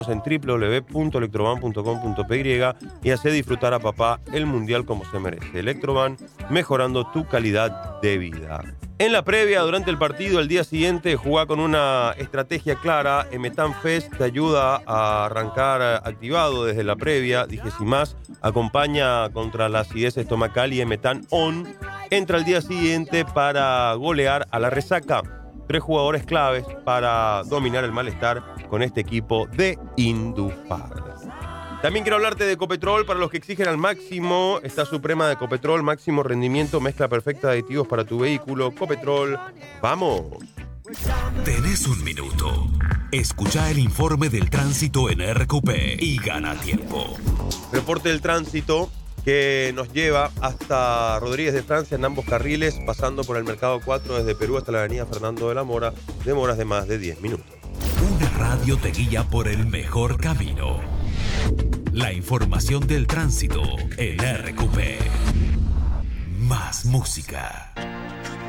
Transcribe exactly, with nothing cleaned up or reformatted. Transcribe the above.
en doble u doble u doble u punto electroban punto com punto p y y hace disfrutar a papá el mundial como se merece. Electroban, mejorando tu calidad de vida. En la previa, durante el partido, el día siguiente, jugá con una estrategia clara. Emetan Fest te ayuda a arrancar activado desde la previa. Dije sin más, acompaña contra la acidez estomacal y Emetan On entra al día siguiente para golear a la resaca. Tres jugadores claves para dominar el malestar con este equipo de Indufar. También quiero hablarte de Ecopetrol. Para los que exigen al máximo, está Suprema de Ecopetrol, máximo rendimiento, mezcla perfecta de aditivos para tu vehículo. Ecopetrol, ¡vamos! Tenés un minuto. Escucha el informe del tránsito en R Q P y gana tiempo. Reporte del tránsito que nos lleva hasta Rodríguez de Francia en ambos carriles, pasando por el Mercado cuatro desde Perú hasta la avenida Fernando de la Mora, demoras de más de diez minutos. Una radio te guía por el mejor camino. La información del tránsito en R Q P. Más música.